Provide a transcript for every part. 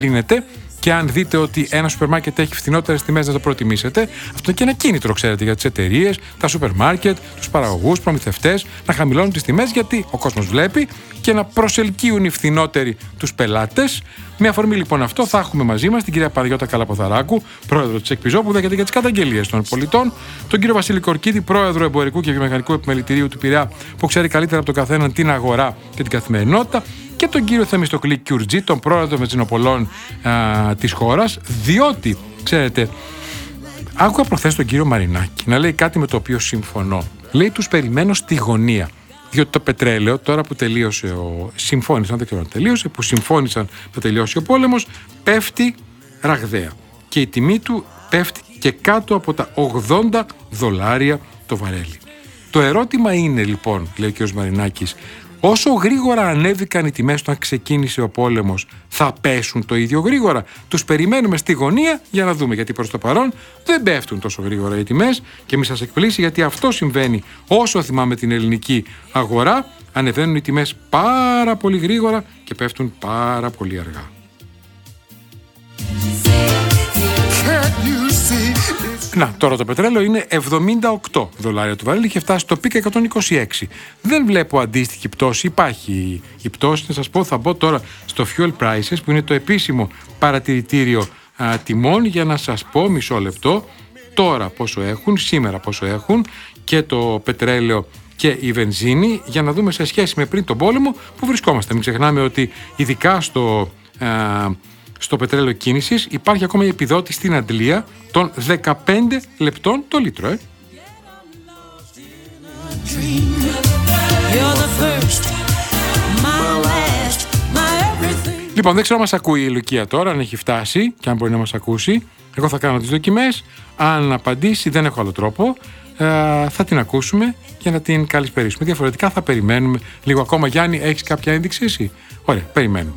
λύνεται. Και αν δείτε ότι ένα σούπερ μάρκετ έχει φθηνότερες τιμές, να το προτιμήσετε. Αυτό είναι και ένα κίνητρο, ξέρετε, για τις εταιρείες, τα σούπερ μάρκετ, τους παραγωγούς, προμηθευτές να χαμηλώνουν τις τιμές, γιατί ο κόσμος βλέπει, και να προσελκύουν οι φθηνότεροι τους πελάτες. Με αφορμή λοιπόν αυτό, θα έχουμε μαζί μας την κυρία Παναγιώτα Καλαποθαράκου, πρόεδρο της ΕΚΠΙΖΟ, που δέχεται για τις καταγγελίες των πολιτών, τον κύριο Βασίλη Κορκίδη, πρόεδρο Εμπορικού και Βιομηχανικού Επιμελητηρίου του Πειραιά, που ξέρει καλύτερα από τον καθέναν την αγορά και την καθημερινότητα, και τον κύριο Θεμιστοκλή Κιουρτζή, τον πρόεδρο Βενζινοπολών της χώρας, διότι, ξέρετε, άκουγα προχθές τον κύριο Μαρινάκη να λέει κάτι με το οποίο συμφωνώ. Λέει, τους περιμένω στη γωνία. Διότι το πετρέλαιο, τώρα που τελείωσε συμφώνησαν, δεν ξέρω αν τελείωσε, που συμφώνησαν να τελειώσει ο πόλεμος, πέφτει ραγδαία. Και η τιμή του πέφτει και κάτω από τα $80 το βαρέλι. Το ερώτημα είναι λοιπόν, λέει ο κ. Μαρινάκης, όσο γρήγορα ανέβηκαν οι τιμές όταν ξεκίνησε ο πόλεμος, θα πέσουν το ίδιο γρήγορα? Τους περιμένουμε στη γωνία για να δούμε, γιατί προς το παρόν δεν πέφτουν τόσο γρήγορα οι τιμές, και μη σας εκπλήσει, γιατί αυτό συμβαίνει όσο θυμάμαι την ελληνική αγορά. Ανεβαίνουν οι τιμές πάρα πολύ γρήγορα και πέφτουν πάρα πολύ αργά. Να, τώρα το πετρέλαιο είναι $78 το βαρέλι, είχε φτάσει στο πίκα 126. Δεν βλέπω αντίστοιχη πτώση. Υπάρχει η πτώση, να σας πω, θα μπω τώρα στο Fuel Prices, που είναι το επίσημο παρατηρητήριο τιμών, για να σας πω, μισό λεπτό, τώρα πόσο έχουν, σήμερα πόσο έχουν, και το πετρέλαιο και η βενζίνη, για να δούμε σε σχέση με πριν τον πόλεμο που βρισκόμαστε. Μην ξεχνάμε ότι ειδικά στο πετρέλαιο κίνησης υπάρχει ακόμα η επιδότηση στην Αντλία των 15 λεπτών το λίτρο. Λοιπόν, δεν ξέρω αν μας ακούει η Λουκία τώρα, αν έχει φτάσει και αν μπορεί να μας ακούσει. Εγώ θα κάνω τις δοκιμές. Αν απαντήσει, δεν έχω άλλο τρόπο, θα την ακούσουμε για να την καλησπερίσουμε. Διαφορετικά θα περιμένουμε λίγο ακόμα. Γιάννη, έχεις κάποια ένδειξη εσύ? Ωραία, περιμένουμε.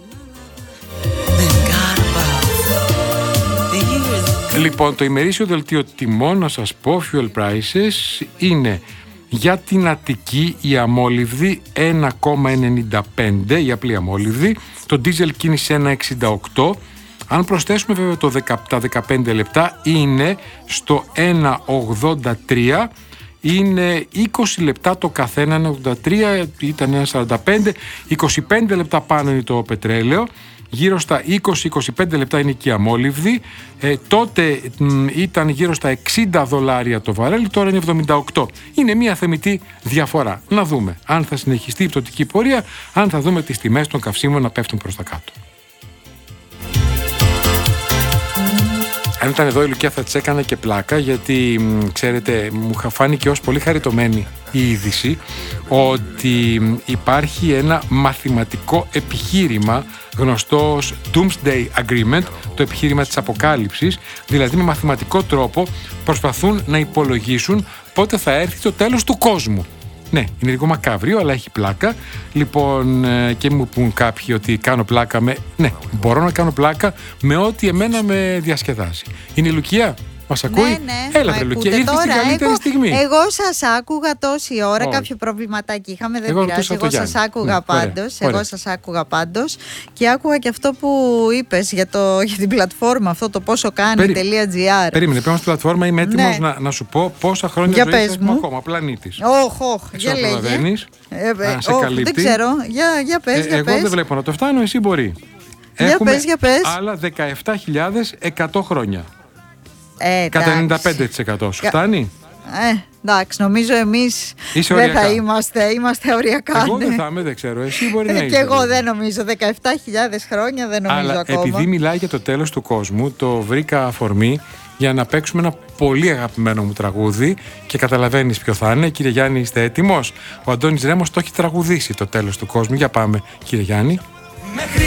Λοιπόν, το ημερήσιο δελτίο τιμών, να σας πω, Fuel Prices, είναι για την Αττική η αμόλυβδη 1,95, η απλή αμόλυβδη, το ντίζελ κίνηση 1,68. Αν προσθέσουμε βέβαια τα 15 λεπτά, είναι στο 1,83. Είναι 20 λεπτά το καθένα, 1,83, ήταν 1,45, 25 λεπτά πάνω είναι το πετρέλαιο. Γύρω στα 20-25 λεπτά είναι και η αμόλυβδη. Τότε ήταν γύρω στα $60 το βαρέλι, τώρα είναι 78. Είναι μια θεμιτή διαφορά. Να δούμε αν θα συνεχιστεί η πτωτική πορεία, αν θα δούμε τις τιμές των καυσίμων να πέφτουν προς τα κάτω. Αν ήταν εδώ η Λουκία θα της έκανα και πλάκα, γιατί ξέρετε, μου φάνηκε ως πολύ χαριτωμένη η είδηση ότι υπάρχει ένα μαθηματικό επιχείρημα γνωστό ως Doomsday Agreement, το επιχείρημα της αποκάλυψης. Δηλαδή με μαθηματικό τρόπο προσπαθούν να υπολογίσουν πότε θα έρθει το τέλος του κόσμου. Ναι, είναι λίγο μακάβριο, αλλά έχει πλάκα. Λοιπόν, και μου πούν κάποιοι ότι κάνω πλάκα με... Ναι, μπορώ να κάνω πλάκα με ό,τι εμένα με διασκεδάζει. Είναι η Λουκία? Μας ακούει? Ναι. Έλα, βρε Λουκία, ήρθε στην καλύτερη στιγμή. Εγώ σας άκουγα τόση ώρα, κάποιο προβληματάκι είχαμε, δεν πειράζει. Εγώ σας άκουγα πάντως. Εγώ σας άκουγα πάντως και άκουγα και αυτό που είπες για την πλατφόρμα, αυτό το πόσο κάνει.gr. Περίμενε, πάμε στη πλατφόρμα, είμαι έτοιμος να σου πω πόσα χρόνια ζωής έχουμε ακόμα. Πλανήτης. Για λέγε. Σε καλύπτει. Δεν ξέρω, για πες. Εγώ δεν βλέπω να το φτάνω, εσύ μπορεί. Για πες. Άλλα 17.100 χρόνια. Κατά 95%. Σου φτάνει? Εντάξει, νομίζω εμείς δεν θα είμαστε οριακά. Εγώ δεν θα είμαι, δεν ξέρω. Εσύ μπορεί να είσαι. Και εγώ δεν νομίζω. 17.000 χρόνια δεν νομίζω. Αλλά ακόμα. Επειδή μιλάει για το τέλος του κόσμου, το βρήκα αφορμή για να παίξουμε ένα πολύ αγαπημένο μου τραγούδι και καταλαβαίνεις ποιο θα είναι. Κύριε Γιάννη, είστε έτοιμος? Ο Αντώνης Ρέμος το έχει τραγουδήσει, το τέλος του κόσμου. Για πάμε, κύριε Γιάννη.